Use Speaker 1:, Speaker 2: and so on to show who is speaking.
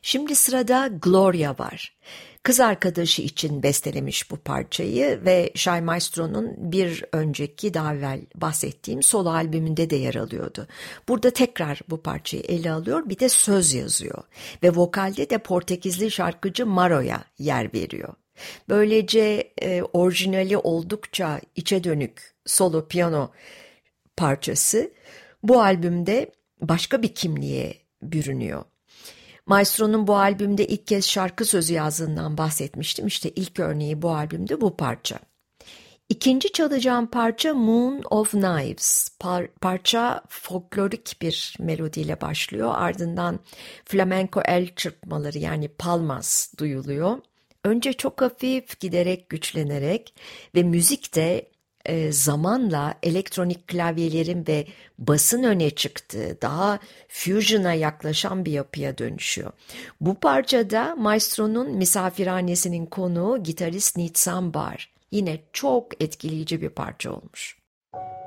Speaker 1: Şimdi sırada Gloria var. Kız arkadaşı için bestelemiş bu parçayı ve Shai Maestro'nun bir önceki daha evvel bahsettiğim solo albümünde de yer alıyordu. Burada tekrar bu parçayı ele alıyor, bir de söz yazıyor ve vokalde de Portekizli şarkıcı Maro'ya yer veriyor. Böylece orijinali oldukça içe dönük solo piyano parçası bu albümde başka bir kimliğe bürünüyor. Maestro'nun bu albümde ilk kez şarkı sözü yazdığından bahsetmiştim. İşte ilk örneği bu albümde bu parça. İkinci çalacağım parça Moon of Knives. Parça folklorik bir melodiyle başlıyor. Ardından flamenco el çırpmaları yani palmas duyuluyor. Önce çok hafif giderek güçlenerek ve müzik de zamanla elektronik klavyelerin ve basın öne çıktığı daha fusion'a yaklaşan bir yapıya dönüşüyor. Bu parçada Maestro'nun misafirhanesinin konuğu gitarist Nitzan Bar. Yine çok etkileyici bir parça olmuş.